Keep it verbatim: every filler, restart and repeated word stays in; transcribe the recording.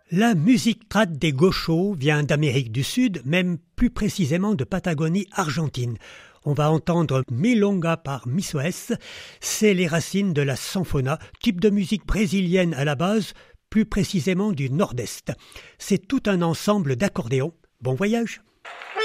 La musique trad des gauchos vient d'Amérique du Sud, même plus précisément de Patagonie argentine. On va entendre Milonga par Misoes, c'est les racines de la sanfona, type de musique brésilienne à la base, plus précisément du nord-est. C'est tout un ensemble d'accordéons. Bon voyage!